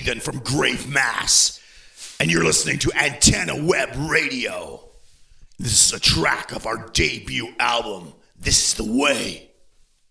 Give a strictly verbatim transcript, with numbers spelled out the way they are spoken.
Ethan from Grave Mass, and you're listening to Antenna Web Radio. This is a track of our debut album, This is the Way.